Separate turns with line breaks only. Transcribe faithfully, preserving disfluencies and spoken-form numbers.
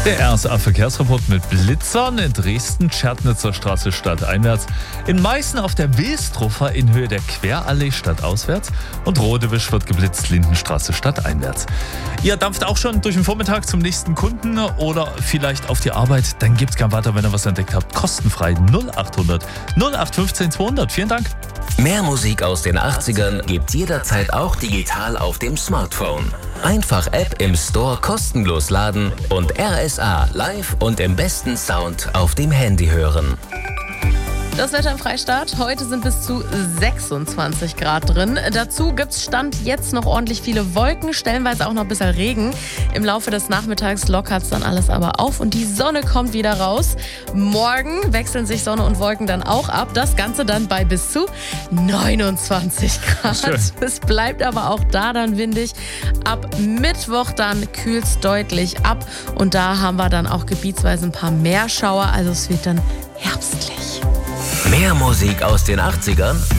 Der R S A-Verkehrsreport mit Blitzern in Dresden, Tschernitzer Straße stadteinwärts, in Meißen auf der Wilstrofer in Höhe der Querallee stadtauswärts und Rodewisch wird geblitzt, Lindenstraße stadteinwärts. Ihr dampft auch schon durch den Vormittag zum nächsten Kunden oder vielleicht auf die Arbeit, dann gibt's kein weiter, wenn ihr was entdeckt habt. Kostenfrei null achthundert null acht fünfzehn zweihundert. Vielen Dank.
Mehr Musik aus den achtzigern gibt's jederzeit auch digital auf dem Smartphone. Einfach App im Store kostenlos laden und R S A live und im besten Sound auf dem Handy hören.
Das Wetter im Freistaat. Heute sind bis zu sechsundzwanzig Grad drin. Dazu gibt's Stand jetzt noch ordentlich viele Wolken, stellenweise auch noch ein bisschen Regen. Im Laufe des Nachmittags lockert's dann alles aber auf und die Sonne kommt wieder raus. Morgen wechseln sich Sonne und Wolken dann auch ab. Das Ganze dann bei bis zu neunundzwanzig Grad.
Schön.
Es bleibt aber auch da dann windig. Ab Mittwoch dann kühlt's deutlich ab und da haben wir dann auch gebietsweise ein paar Meerschauer. Also es wird dann herbstlich.
Mehr Musik aus den achtzigern